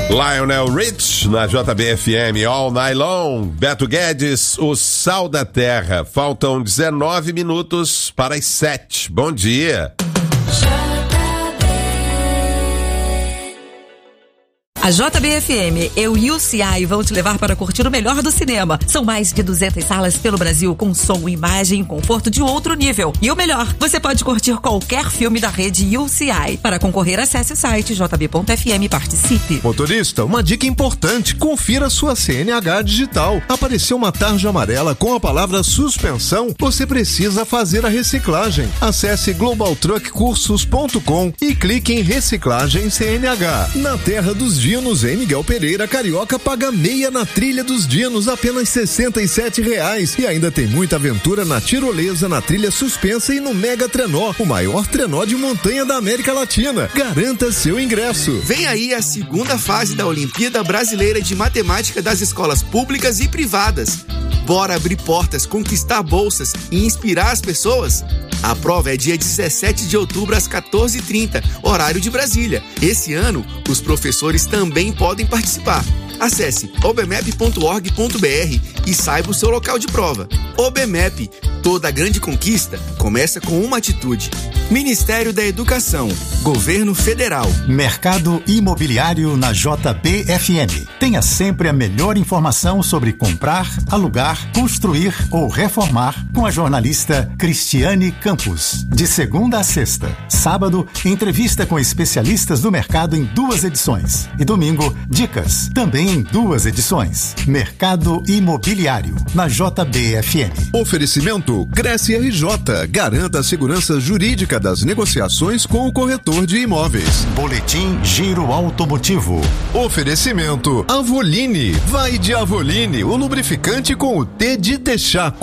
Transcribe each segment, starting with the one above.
Lionel Rich na JBFM All Night Long. Beto Guedes, o sal da terra. Faltam 19 minutos para as 7. Bom dia. A JBFM e o UCI vão te levar para curtir o melhor do cinema. São mais de 200 salas pelo Brasil com som, imagem e conforto de outro nível. E o melhor, você pode curtir qualquer filme da rede UCI. Para concorrer, acesse o site jb.fm e participe. Motorista, uma dica importante: confira sua CNH digital. Apareceu uma tarja amarela com a palavra suspensão? Você precisa fazer a reciclagem. Acesse globaltruckcursos.com e clique em reciclagem CNH. Na terra dos dinos, em Miguel Pereira, carioca paga meia na trilha dos dinos, apenas R$67. E ainda tem muita aventura na tirolesa, na trilha suspensa e no Mega Trenó, o maior trenó de montanha da América Latina. Garanta seu ingresso. Vem aí a segunda fase da Olimpíada Brasileira de Matemática das escolas públicas e privadas. Bora abrir portas, conquistar bolsas e inspirar as pessoas? A prova é dia 17 de outubro às 14h30, horário de Brasília. Esse ano, os professores também podem participar. Acesse obmep.org.br e saiba o seu local de prova. OBMEP, toda grande conquista começa com uma atitude. Ministério da Educação, Governo Federal. Mercado Imobiliário na JBFM. Tenha sempre a melhor informação sobre comprar, alugar, construir ou reformar com a jornalista Cristiane Campos. De segunda a sexta. Sábado, entrevista com especialistas do mercado em 2 edições. E domingo, dicas, também em 2 edições. Mercado Imobiliário na JBFM. Oferecimento Cresce RJ. Garanta a segurança jurídica das negociações com o corretor de imóveis. Boletim Giro Automotivo. Oferecimento Avoline. Vai de Avoline, o lubrificante com o T de Texaco.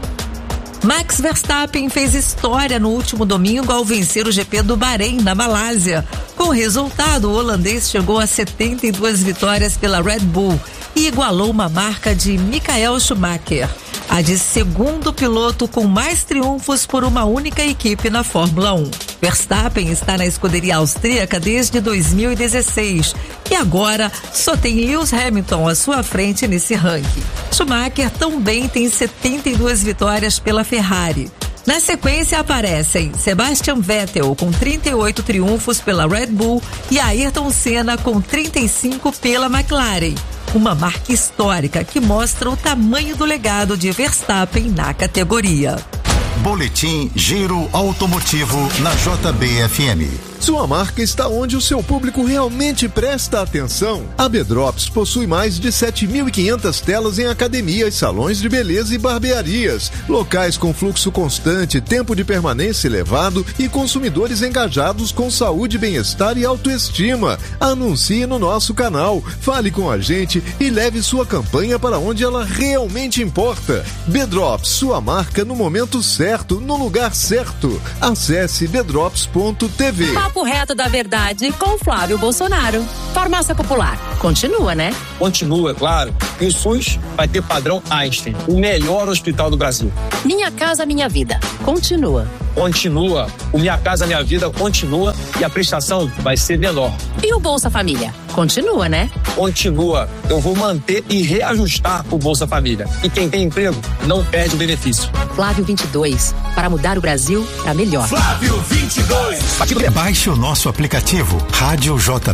Max Verstappen fez história no último domingo ao vencer o GP do Bahrein, na Malásia. Com o resultado, o holandês chegou a 72 vitórias pela Red Bull e igualou uma marca de Michael Schumacher, a de segundo piloto com mais triunfos por uma única equipe na Fórmula 1. Verstappen está na escuderia austríaca desde 2016 e agora só tem Lewis Hamilton à sua frente nesse ranking. Schumacher também tem 72 vitórias pela Ferrari. Na sequência aparecem Sebastian Vettel com 38 triunfos pela Red Bull e Ayrton Senna com 35 pela McLaren. Uma marca histórica que mostra o tamanho do legado de Verstappen na categoria. Boletim Giro Automotivo na JBFM. Sua marca está onde o seu público realmente presta atenção. A B-Drops possui mais de 7.500 telas em academias, salões de beleza e barbearias, locais com fluxo constante, tempo de permanência elevado e consumidores engajados com saúde, bem-estar e autoestima. Anuncie no nosso canal, fale com a gente e leve sua campanha para onde ela realmente importa. B-Drops, sua marca no momento certo, no lugar certo. Acesse bdrops.tv. Papo reto da verdade com Flávio Bolsonaro. Farmácia Popular. Continua, né? Continua, claro. E o SUS vai ter padrão Einstein, o melhor hospital do Brasil. Minha Casa Minha Vida. Continua. Continua. O Minha Casa Minha Vida continua e a prestação vai ser menor. E o Bolsa Família? Continua, né? Continua. Eu vou manter e reajustar o Bolsa Família. E quem tem emprego não perde o benefício. Flávio 22. Para mudar o Brasil para melhor. Flávio 22. Baixe o nosso aplicativo Rádio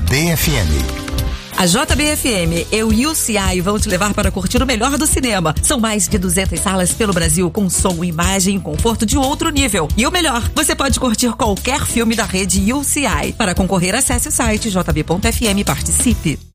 JBFM. A JBFM e o UCI vão te levar para curtir o melhor do cinema. São mais de 200 salas pelo Brasil com som, imagem e conforto de outro nível. E o melhor, você pode curtir qualquer filme da rede UCI. Para concorrer, acesse o site jb.fm e participe.